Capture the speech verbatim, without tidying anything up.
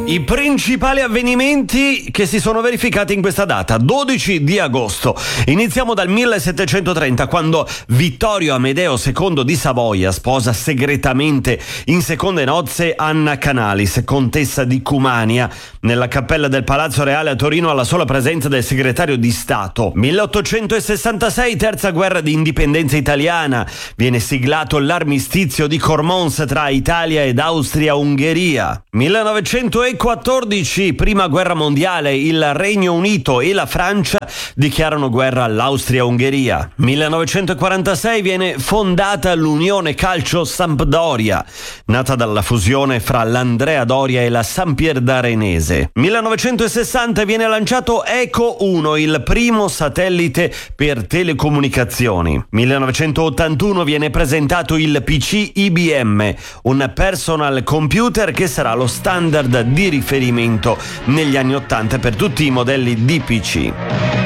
I principali avvenimenti che si sono verificati in questa data, dodici di agosto. Iniziamo dal millesettecentotrenta, quando Vittorio Amedeo secondo di Savoia sposa segretamente in seconde nozze Anna Canalis, contessa di Cumania, nella cappella del Palazzo Reale a Torino, alla sola presenza del segretario di Stato. milleottocentosessantasei, terza guerra di indipendenza italiana. Viene siglato l'armistizio di Cormons tra Italia ed Austria-Ungheria. millenovecentoquattordici, prima guerra mondiale, il Regno Unito e la Francia dichiarano guerra all'Austria-Ungheria. millenovecentoquarantasei viene fondata l'Unione Calcio Sampdoria, nata dalla fusione fra l'Andrea Doria e la Sampierdarenese. millenovecentosessanta viene lanciato Eco uno, il primo satellite per telecomunicazioni. millenovecentottantuno viene presentato il P C I B M, un personal computer che sarà lo standard di riferimento negli anni ottanta per tutti i modelli di P C.